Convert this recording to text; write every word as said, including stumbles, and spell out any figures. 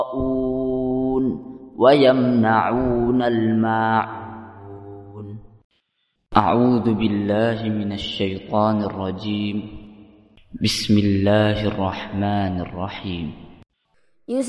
ويمنعون الماعون. أعوذ بالله من الشيطان الرجيم. بسم الله الرحمن الرحيم.